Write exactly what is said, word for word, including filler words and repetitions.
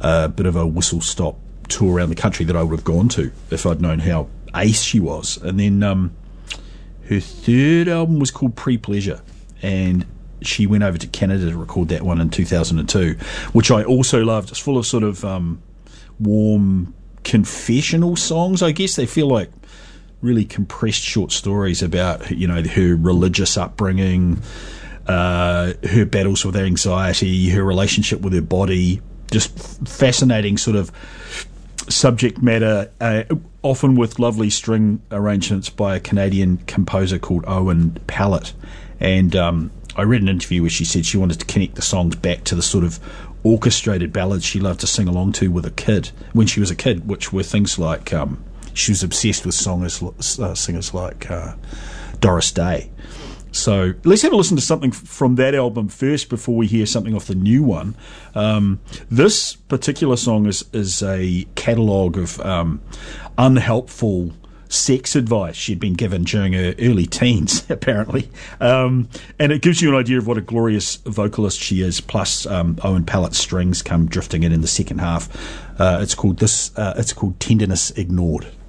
a bit of a whistle-stop tour around the country that I would have gone to if I'd known how ace she was. And then um, her third album was called Pre-Pleasure, and she went over to Canada to record that one in two thousand two, which I also loved. It's full of sort of um, warm confessional songs, I guess. They feel like really compressed short stories about, you know, her religious upbringing, uh, her battles with anxiety, her relationship with her body. Just fascinating sort of subject matter, uh, often with lovely string arrangements by a Canadian composer called Owen Pallett. And um, I read an interview where she said she wanted to connect the songs back to the sort of orchestrated ballads she loved to sing along to with a kid when she was a kid, which were things like um, she was obsessed with songers, uh, singers like uh, Doris Day. So let's have a listen to something from that album first before we hear something off the new one. Um, this particular song is, is a catalogue of um, unhelpful sex advice she'd been given during her early teens, apparently. Um, and it gives you an idea of what a glorious vocalist she is, plus um, Owen Pallett's strings come drifting in in the second half. Uh, it's called this. Uh, it's called Tenderness Ignored.